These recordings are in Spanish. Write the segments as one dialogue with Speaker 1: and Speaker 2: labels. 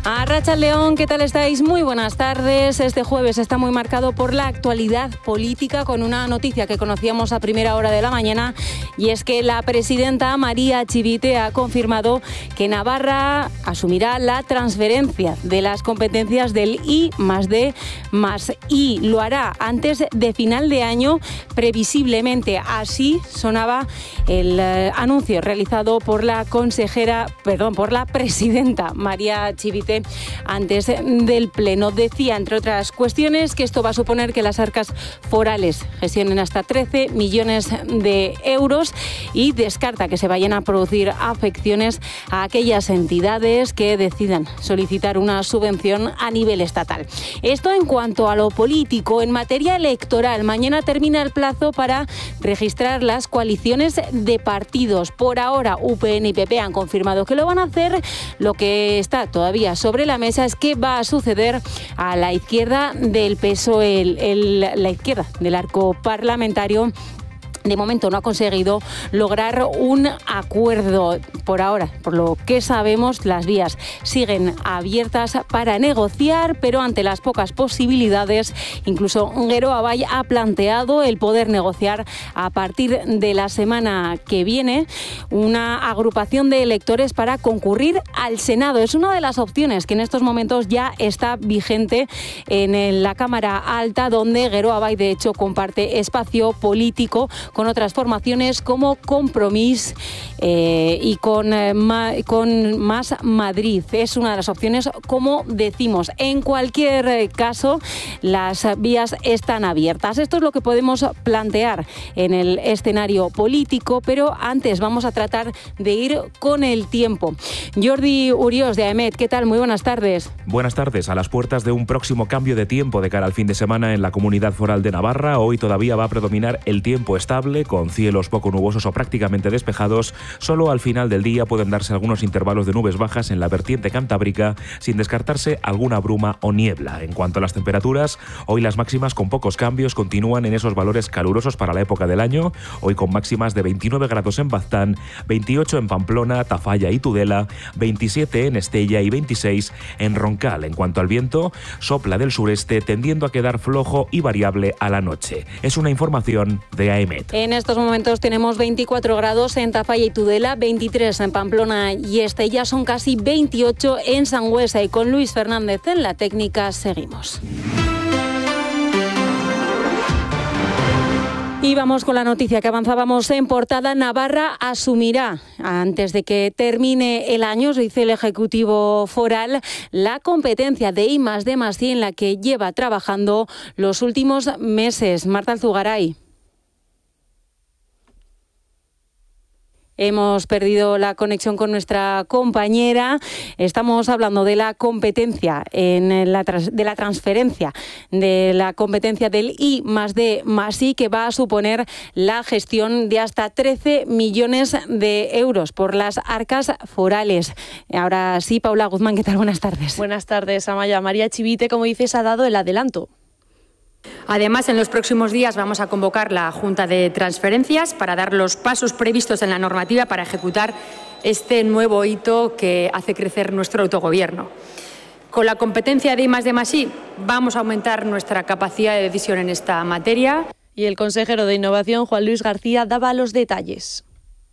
Speaker 1: Arratsaldeon, ¿qué tal estáis? Muy buenas tardes. Este jueves está muy marcado por la actualidad política con una noticia que conocíamos a primera hora de la mañana, y es que la presidenta María Chivite ha confirmado que Navarra asumirá la transferencia de las competencias del I+D+I. Lo hará antes de final de año, previsiblemente. Así sonaba el anuncio realizado por la presidenta María Chivite antes del Pleno. Decía, entre otras cuestiones, que esto va a suponer que las arcas forales gestionen hasta 13 millones de euros y descarta que se vayan a producir afecciones a aquellas entidades que decidan solicitar una subvención a nivel estatal. Esto en cuanto a lo político. En materia electoral, mañana termina el plazo para registrar las coaliciones de partidos. Por ahora, UPN y PP han confirmado que lo van a hacer. Lo que está todavía sobre la mesa es qué va a suceder a la izquierda del PSOE, la izquierda del arco parlamentario. De momento no ha conseguido lograr un acuerdo. Por ahora, por lo que sabemos, las vías siguen abiertas para negociar, pero ante las pocas posibilidades, incluso Geroa Bai ha planteado el poder negociar a partir de la semana que viene una agrupación de electores para concurrir al Senado. Es una de las opciones que en estos momentos ya está vigente en la Cámara Alta, donde Geroa Bai de hecho comparte espacio político con otras formaciones como Compromís y con Más Madrid. Es una de las opciones, como decimos. En cualquier caso, las vías están abiertas. Esto es lo que podemos plantear en el escenario político, pero antes vamos a tratar de ir con el tiempo. Jordi Uriós, de AEMET, ¿qué tal? Muy buenas tardes.
Speaker 2: Buenas tardes. A las puertas de un próximo cambio de tiempo de cara al fin de semana en la Comunidad Foral de Navarra, hoy todavía va a predominar el tiempo estable, con cielos poco nubosos o prácticamente despejados. Solo al final del día pueden darse algunos intervalos de nubes bajas en la vertiente cantábrica, sin descartarse alguna bruma o niebla. En cuanto a las temperaturas, hoy las máximas con pocos cambios continúan en esos valores calurosos para la época del año, hoy con máximas de 29 grados en Baztán, 28 en Pamplona, Tafalla y Tudela, 27 en Estella y 26 en Roncal. En cuanto al viento, sopla del sureste, tendiendo a quedar flojo y variable a la noche. Es una información de AEMET.
Speaker 1: En estos momentos tenemos 24 grados en Tafalla y Tudela, 23 en Pamplona y Estella, son casi 28 en Sangüesa, y con Luis Fernández en la técnica seguimos. Y vamos con la noticia que avanzábamos en portada. Navarra asumirá, antes de que termine el año, dice el Ejecutivo Foral, la competencia de I+D+I en la que lleva trabajando los últimos meses. Marta Alzugaray. Hemos perdido la conexión con nuestra compañera. Estamos hablando de la competencia, de la transferencia de la competencia del I+D+I, que va a suponer la gestión de hasta 13 millones de euros por las arcas forales. Ahora sí, Paula Guzmán, ¿qué tal? Buenas tardes.
Speaker 3: Buenas tardes, Amaya. María Chivite, como dices, ha dado el adelanto.
Speaker 4: Además, en los próximos días vamos a convocar la Junta de Transferencias para dar los pasos previstos en la normativa para ejecutar este nuevo hito que hace crecer nuestro autogobierno. Con la competencia de I+D+I vamos a aumentar nuestra capacidad de decisión en esta materia.
Speaker 3: Y el consejero de Innovación, Juan Luis García, daba los detalles.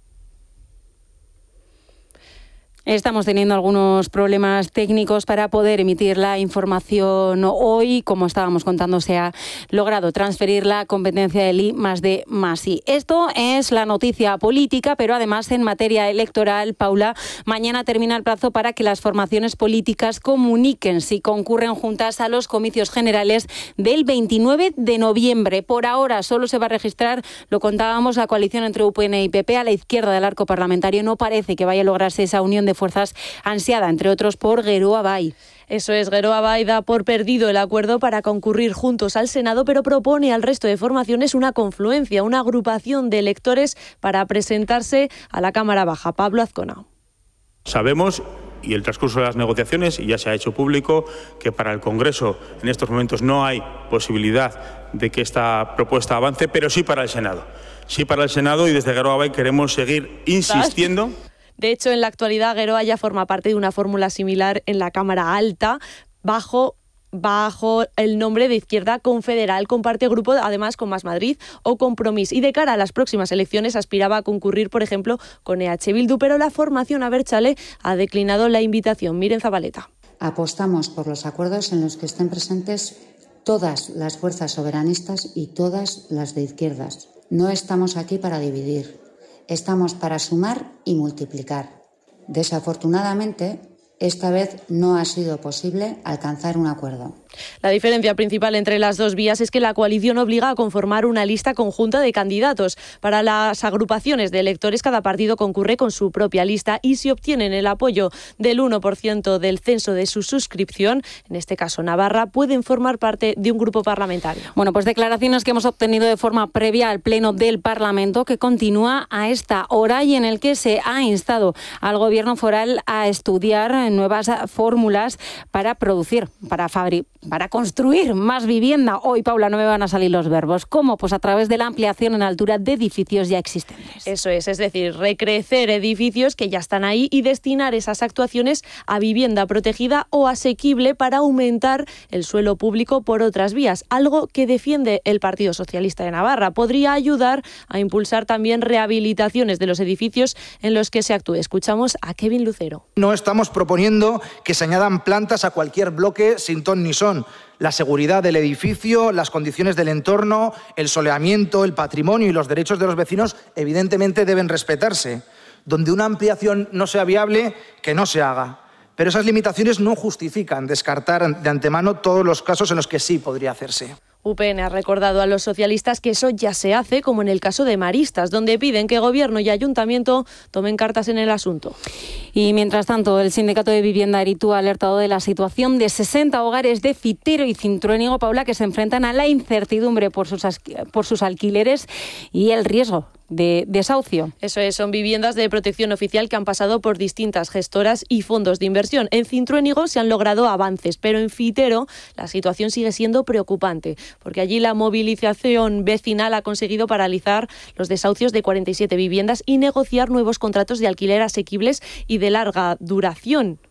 Speaker 1: Estamos teniendo algunos problemas técnicos para poder emitir la información hoy. Como estábamos contando, se ha logrado transferir la competencia del I+D+I. Esto es la noticia política, pero además en materia electoral, Paula, mañana termina el plazo para que las formaciones políticas comuniquen si concurren juntas a los comicios generales del 29 de noviembre. Por ahora solo se va a registrar, lo contábamos, la coalición entre UPN y PP. A la izquierda del arco parlamentario no parece que vaya a lograrse esa unión de fuerzas ansiada, entre otros, por Geroa Bai.
Speaker 3: Eso es, Geroa Bai da por perdido el acuerdo para concurrir juntos al Senado, pero propone al resto de formaciones una confluencia, una agrupación de electores para presentarse a la Cámara Baja. Pablo Azcona.
Speaker 5: Sabemos, y el transcurso de las negociaciones, y ya se ha hecho público, que para el Congreso en estos momentos no hay posibilidad de que esta propuesta avance, pero sí para el Senado. Sí para el Senado, y desde Geroa Bai queremos seguir insistiendo.
Speaker 3: De hecho, en la actualidad Gueroa ya forma parte de una fórmula similar en la Cámara Alta, bajo el nombre de Izquierda Confederal. Comparte grupo además con Más Madrid o Compromís, y de cara a las próximas elecciones aspiraba a concurrir, por ejemplo, con EH Bildu, pero la formación Abertzale ha declinado la invitación. Miren Zabaleta.
Speaker 6: Apostamos por los acuerdos en los que estén presentes todas las fuerzas soberanistas y todas las de izquierdas. No estamos aquí para dividir, estamos para sumar y multiplicar. Desafortunadamente, esta vez no ha sido posible alcanzar un acuerdo.
Speaker 3: La diferencia principal entre las dos vías es que la coalición obliga a conformar una lista conjunta de candidatos. Para las agrupaciones de electores, cada partido concurre con su propia lista y si obtienen el apoyo del 1% del censo de su suscripción, en este caso Navarra, pueden formar parte de un grupo parlamentario.
Speaker 1: Bueno, pues declaraciones que hemos obtenido de forma previa al Pleno del Parlamento, que continúa a esta hora y en el que se ha instado al Gobierno foral a estudiar nuevas fórmulas para para construir más vivienda. Hoy, Paula, no me van a salir los verbos. ¿Cómo? Pues a través de la ampliación en altura de edificios ya existentes.
Speaker 3: Eso es decir, recrecer edificios que ya están ahí y destinar esas actuaciones a vivienda protegida o asequible para aumentar el suelo público por otras vías, algo que defiende el Partido Socialista de Navarra. Podría ayudar a impulsar también rehabilitaciones de los edificios en los que se actúe. Escuchamos a Kevin Lucero.
Speaker 7: No estamos proponiendo que se añadan plantas a cualquier bloque sin ton ni son. La seguridad del edificio, las condiciones del entorno, el soleamiento, el patrimonio y los derechos de los vecinos evidentemente deben respetarse. Donde una ampliación no sea viable, que no se haga. Pero esas limitaciones no justifican descartar de antemano todos los casos en los que sí podría hacerse.
Speaker 3: UPN ha recordado a los socialistas que eso ya se hace, como en el caso de Maristas, donde piden que Gobierno y Ayuntamiento tomen cartas en el asunto.
Speaker 1: Y mientras tanto, el Sindicato de Vivienda Eritu ha alertado de la situación de 60 hogares de Fitero y Cintruénigo, Paula, que se enfrentan a la incertidumbre por sus alquileres y el riesgo de desahucio.
Speaker 3: Eso es, son viviendas de protección oficial que han pasado por distintas gestoras y fondos de inversión. En Cintruénigo se han logrado avances, pero en Fitero la situación sigue siendo preocupante, porque allí la movilización vecinal ha conseguido paralizar los desahucios de 47 viviendas y negociar nuevos contratos de alquiler asequibles y de larga duración.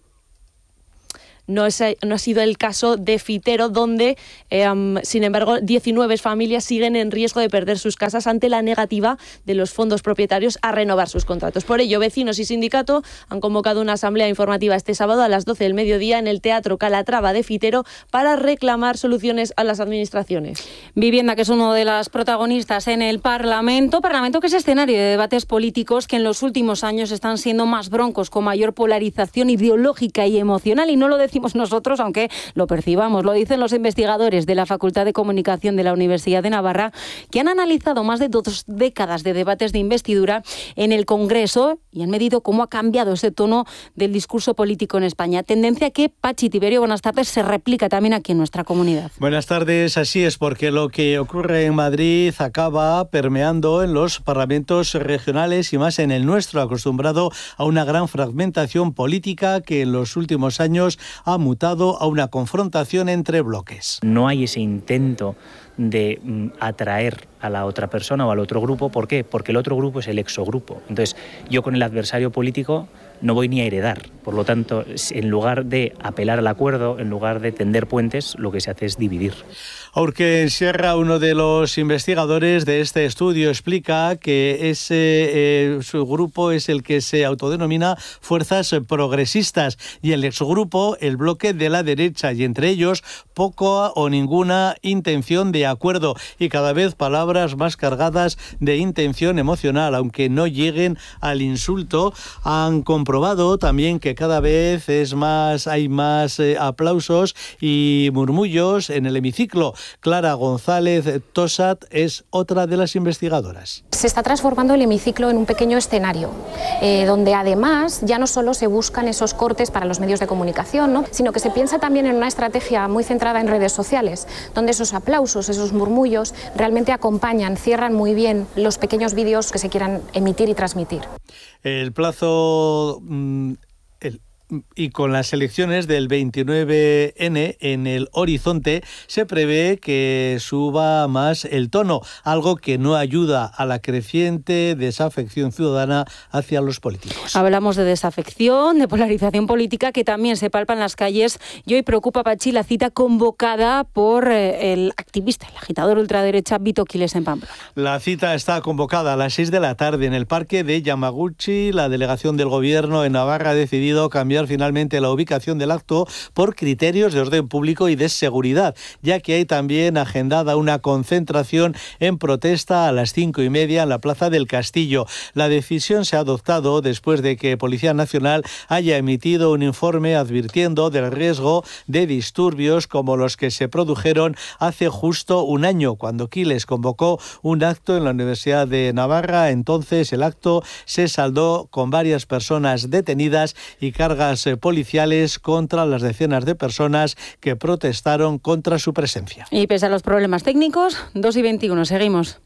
Speaker 3: No ha sido el caso de Fitero, donde, sin embargo, 19 familias siguen en riesgo de perder sus casas ante la negativa de los fondos propietarios a renovar sus contratos. Por ello, vecinos y sindicato han convocado una asamblea informativa este sábado a las 12 del mediodía en el Teatro Calatrava de Fitero para reclamar soluciones a las administraciones.
Speaker 1: Vivienda, que es uno de las protagonistas en el Parlamento que es escenario de debates políticos que en los últimos años están siendo más broncos, con mayor polarización ideológica y emocional, y no lo decimos nosotros, aunque lo percibamos. Lo dicen los investigadores de la Facultad de Comunicación de la Universidad de Navarra, que han analizado más de 2 décadas de debates de investidura en el Congreso y han medido cómo ha cambiado ese tono del discurso político en España. Tendencia que, Pachi Tiberio, buenas tardes, se replica también aquí en nuestra comunidad.
Speaker 8: Buenas tardes, así es, porque lo que ocurre en Madrid acaba permeando en los parlamentos regionales y más en el nuestro, acostumbrado a una gran fragmentación política que en los últimos años ha mutado a una confrontación entre bloques.
Speaker 9: No hay ese intento de atraer a la otra persona o al otro grupo. ¿Por qué? Porque el otro grupo es el exogrupo. Entonces, yo con el adversario político no voy ni a heredar. Por lo tanto, en lugar de apelar al acuerdo, en lugar de tender puentes, lo que se hace es dividir.
Speaker 8: Aurken Sierra, uno de los investigadores de este estudio, explica que su grupo es el que se autodenomina Fuerzas Progresistas y el exgrupo el bloque de la derecha, y entre ellos poca o ninguna intención de acuerdo y cada vez palabras más cargadas de intención emocional, aunque no lleguen al insulto. Han comprobado también que cada vez hay más aplausos y murmullos en el hemiciclo. Clara González Tosat es otra de las investigadoras.
Speaker 10: Se está transformando el hemiciclo en un pequeño escenario, donde además ya no solo se buscan esos cortes para los medios de comunicación, ¿no?, sino que se piensa también en una estrategia muy centrada en redes sociales, donde esos aplausos, esos murmullos realmente acompañan, cierran muy bien los pequeños vídeos que se quieran emitir y transmitir.
Speaker 8: El plazo... y con las elecciones del 29N en el horizonte, se prevé que suba más el tono, algo que no ayuda a la creciente desafección ciudadana hacia los políticos.
Speaker 1: Hablamos de desafección, de polarización política, que también se palpa en las calles, y hoy preocupa, Pachi, la cita convocada por el activista, el agitador ultraderecha Vito Quiles en Pamplona.
Speaker 8: La cita está convocada a las 6 de la tarde en el parque de Yamaguchi. La delegación del Gobierno en Navarra ha decidido cambiar finalmente la ubicación del acto por criterios de orden público y de seguridad, ya que hay también agendada una concentración en protesta a las 5:30 en la Plaza del Castillo. La decisión se ha adoptado después de que Policía Nacional haya emitido un informe advirtiendo del riesgo de disturbios como los que se produjeron hace justo un año, cuando Quiles convocó un acto en la Universidad de Navarra. Entonces el acto se saldó con varias personas detenidas y cargas policiales contra las decenas de personas que protestaron contra su presencia.
Speaker 1: Y pese a los problemas técnicos, 2:21, seguimos.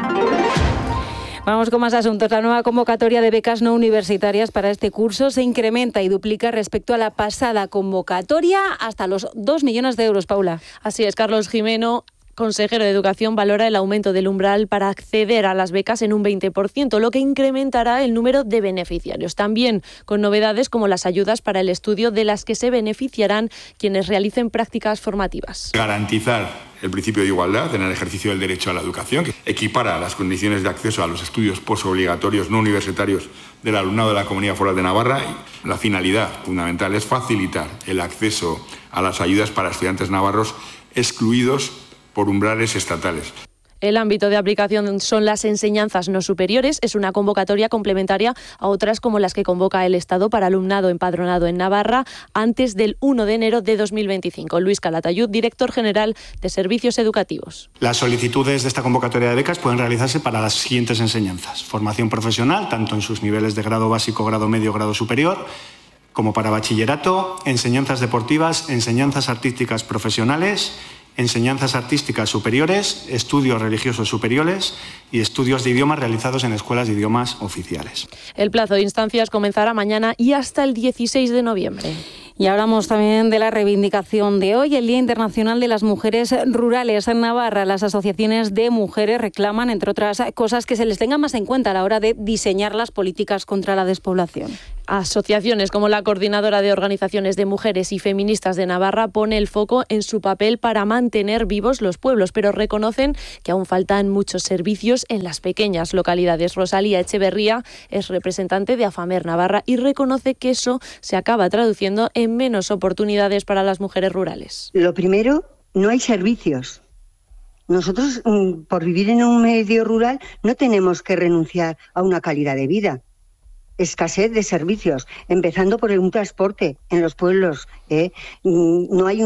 Speaker 1: Vamos con más asuntos. La nueva convocatoria de becas no universitarias para este curso se incrementa y duplica respecto a la pasada convocatoria hasta los 2 millones de euros, Paula.
Speaker 3: Así es, Carlos Jimeno, consejero de Educación, valora el aumento del umbral para acceder a las becas en un 20%, lo que incrementará el número de beneficiarios. También con novedades como las ayudas para el estudio, de las que se beneficiarán quienes realicen prácticas formativas.
Speaker 11: Garantizar el principio de igualdad en el ejercicio del derecho a la educación, que equipara las condiciones de acceso a los estudios postobligatorios no universitarios del alumnado de la Comunidad Foral de Navarra. Y la finalidad fundamental es facilitar el acceso a las ayudas para estudiantes navarros excluidos por umbrales estatales.
Speaker 3: El ámbito de aplicación son las enseñanzas no superiores. Es una convocatoria complementaria a otras como las que convoca el Estado para alumnado empadronado en Navarra antes del 1 de enero de 2025. Luis Calatayud, director general de Servicios Educativos.
Speaker 12: Las solicitudes de esta convocatoria de becas pueden realizarse para las siguientes enseñanzas: formación profesional, tanto en sus niveles de grado básico, grado medio, grado superior, como para bachillerato, enseñanzas deportivas, enseñanzas artísticas profesionales, enseñanzas artísticas superiores, estudios religiosos superiores y estudios de idiomas realizados en escuelas de idiomas oficiales.
Speaker 3: El plazo de instancias comenzará mañana y hasta el 16 de noviembre.
Speaker 1: Y hablamos también de la reivindicación de hoy, el Día Internacional de las Mujeres Rurales. En Navarra, las asociaciones de mujeres reclaman, entre otras cosas, que se les tenga más en cuenta a la hora de diseñar las políticas contra la despoblación.
Speaker 3: Asociaciones como la Coordinadora de Organizaciones de Mujeres y Feministas de Navarra pone el foco en su papel para mantener vivos los pueblos, pero reconocen que aún faltan muchos servicios en las pequeñas localidades. Rosalía Echeverría es representante de AFAMER Navarra y reconoce que eso se acaba traduciendo en menos oportunidades para las mujeres rurales.
Speaker 13: Lo primero, no hay servicios. Nosotros, por vivir en un medio rural, no tenemos que renunciar a una calidad de vida. Escasez de servicios, empezando por un transporte en los pueblos. No hay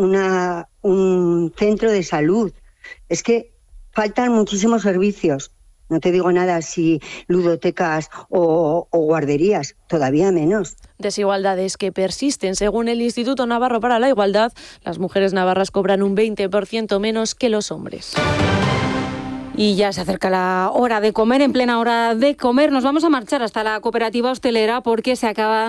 Speaker 13: un centro de salud. Es que faltan muchísimos servicios. No te digo nada si ludotecas o guarderías, todavía menos.
Speaker 3: Desigualdades que persisten. Según el Instituto Navarro para la Igualdad, las mujeres navarras cobran un 20% menos que los hombres.
Speaker 1: Y ya se acerca la hora de comer. En plena hora de comer nos vamos a marchar hasta la cooperativa hostelera porque se acaba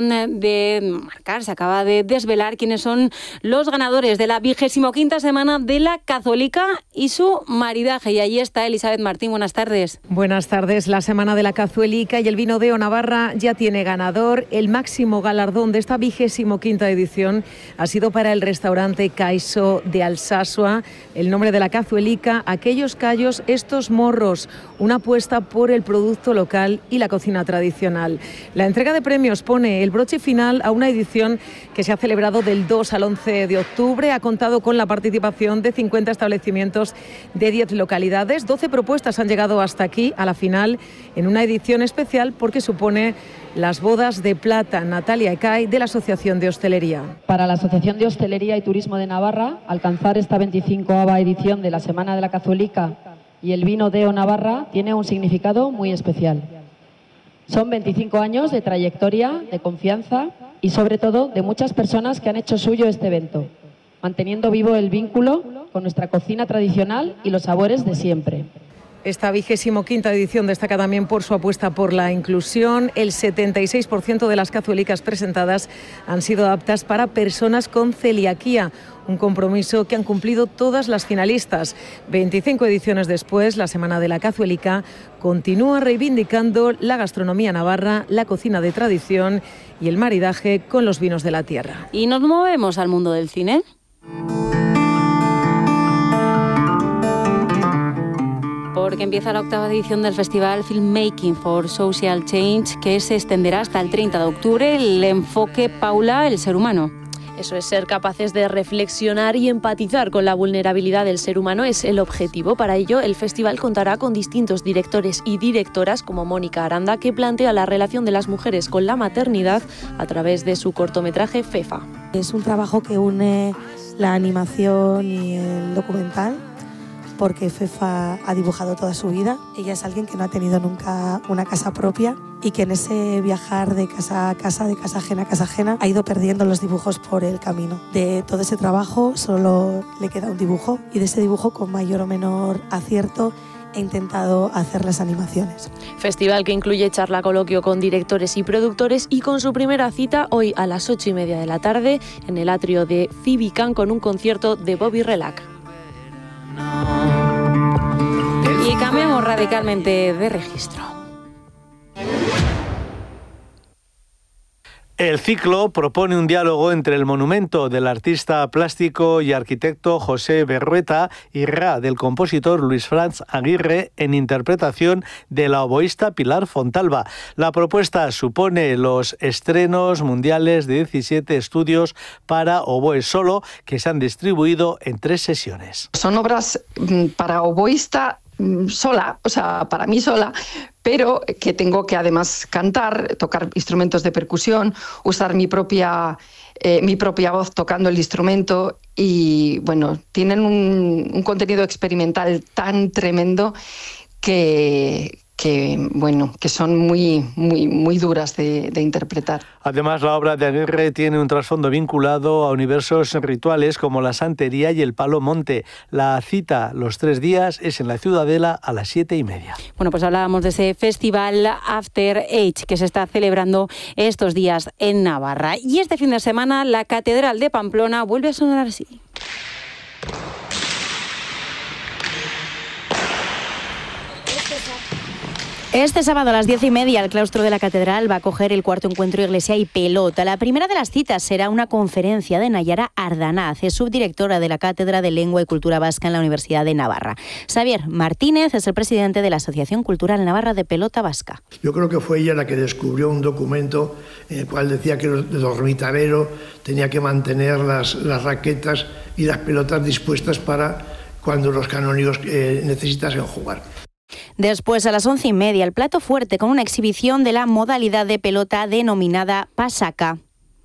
Speaker 1: de desvelar quiénes son los ganadores de la 25ª semana de la Cazuelica y su maridaje. Y allí está Elizabeth Martín. Buenas tardes.
Speaker 14: Buenas tardes. La semana de la Cazuelica y el vino de Navarra ya tiene ganador. El máximo galardón de esta 25ª edición ha sido para el restaurante Caiso de Alsasua. El nombre de la Cazuelica, aquellos callos, estos morros, una apuesta por el producto local y la cocina tradicional. La entrega de premios pone el broche final a una edición que se ha celebrado del 2 al 11 de octubre. Ha contado con la participación de 50 establecimientos de 10 localidades. 12 propuestas han llegado hasta aquí, a la final, en una edición especial porque supone las bodas de plata. Natalia Ecay, de la Asociación de Hostelería.
Speaker 15: Para la Asociación de Hostelería y Turismo de Navarra, alcanzar esta 25ª edición de la Semana de la Cazuelica y el vino de Navarra tiene un significado muy especial. Son 25 años de trayectoria, de confianza y sobre todo de muchas personas que han hecho suyo este evento, manteniendo vivo el vínculo con nuestra cocina tradicional y los sabores de siempre.
Speaker 14: Esta 25ª edición destaca también por su apuesta por la inclusión. El 76% de las cazuelicas presentadas han sido aptas para personas con celiaquía, un compromiso que han cumplido todas las finalistas. 25 ediciones después, la Semana de la Cazuelica continúa reivindicando la gastronomía navarra, la cocina de tradición y el maridaje con los vinos de la tierra.
Speaker 1: Y nos movemos al mundo del cine. Porque empieza la 8ª edición del festival Filmmaking for Social Change, que se extenderá hasta el 30 de octubre. El enfoque, Paula, el ser humano.
Speaker 3: Eso es, ser capaces de reflexionar y empatizar con la vulnerabilidad del ser humano es el objetivo. Para ello, el festival contará con distintos directores y directoras como Mónica Aranda, que plantea la relación de las mujeres con la maternidad a través de su cortometraje Fefa.
Speaker 16: Es un trabajo que une la animación y el documental, porque Fefa ha dibujado toda su vida. Ella es alguien que no ha tenido nunca una casa propia y que en ese viajar de casa a casa, de casa ajena a casa ajena, ha ido perdiendo los dibujos por el camino. De todo ese trabajo solo le queda un dibujo, y de ese dibujo, con mayor o menor acierto, he intentado hacer las animaciones.
Speaker 3: Festival que incluye charla coloquio con directores y productores, y con su primera cita hoy a las 8:30 de la tarde en el atrio de Civican, con un concierto de Bobby Relac.
Speaker 1: Y cambiamos radicalmente de registro.
Speaker 8: El ciclo propone un diálogo entre el monumento del artista plástico y arquitecto José Berrueta y Ra del compositor Luis Franz Aguirre, en interpretación de la oboísta Pilar Fontalba. La propuesta supone los estrenos mundiales de 17 estudios para oboe solo, que se han distribuido en 3 sesiones.
Speaker 17: Son obras para oboísta sola, o sea, para mí sola, pero que tengo que además cantar, tocar instrumentos de percusión, usar mi propia voz tocando el instrumento, y bueno, tienen un contenido experimental tan tremendo que son muy duras de interpretar.
Speaker 8: Además, la obra de Aguirre tiene un trasfondo vinculado a universos rituales como la santería y el palo monte. La cita, los 3 días, es en la Ciudadela a las 7:30.
Speaker 1: Bueno, pues hablábamos de ese festival After Age que se está celebrando estos días en Navarra. Y este fin de semana la Catedral de Pamplona vuelve a sonar así.
Speaker 18: Este sábado a las 10:30 el claustro de la Catedral va a acoger el 4º encuentro Iglesia y Pelota. La primera de las citas será una conferencia de Nayara Ardanaz, es subdirectora de la Cátedra de Lengua y Cultura Vasca en la Universidad de Navarra. Xavier Martínez es el presidente de la Asociación Cultural Navarra de Pelota Vasca.
Speaker 19: Yo creo que fue ella la que descubrió un documento en el cual decía que el dormitarero tenía que mantener las raquetas y las pelotas dispuestas para cuando los canónigos necesitasen jugar.
Speaker 18: Después, a las 11:30, el plato fuerte con una exhibición de la modalidad de pelota denominada Pasaca.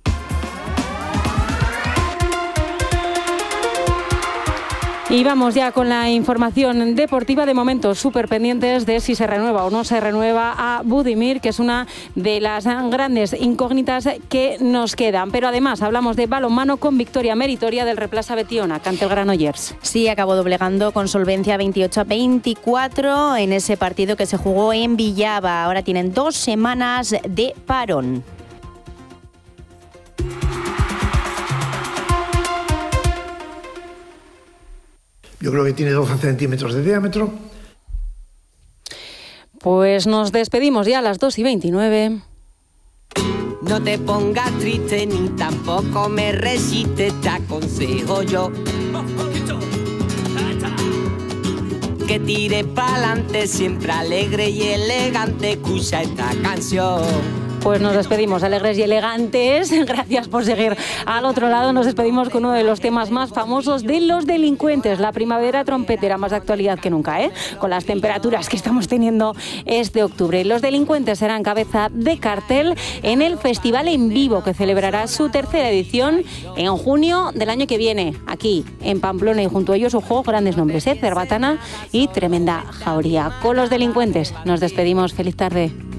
Speaker 1: Y vamos ya con la información deportiva. De momento, súper pendientes de si se renueva o no se renueva a Budimir, que es una de las grandes incógnitas que nos quedan. Pero además hablamos de balonmano con victoria meritoria del Replaza Betiona ante el Granollers.
Speaker 18: Sí, acabó doblegando con solvencia 28-24 en ese partido que se jugó en Villaba. Ahora tienen 2 semanas de parón.
Speaker 19: Yo creo que tiene 12 centímetros de diámetro.
Speaker 1: Pues nos despedimos ya a las 2:29.
Speaker 20: No te pongas triste ni tampoco me resistes, te aconsejo yo que tire pa'lante, siempre alegre y elegante, escucha esta canción.
Speaker 1: Pues nos despedimos alegres y elegantes. Gracias por seguir al otro lado. Nos despedimos con uno de los temas más famosos de Los Delincuentes, la primavera trompetera, más de actualidad que nunca, con las temperaturas que estamos teniendo este octubre. Los Delincuentes serán cabeza de cartel en el Festival en Vivo, que celebrará su 3ª edición en junio del año que viene, aquí en Pamplona, y junto a ellos un juego grandes nombres, Cerbatana y Tremenda Jauría. Con Los Delincuentes nos despedimos. Feliz tarde.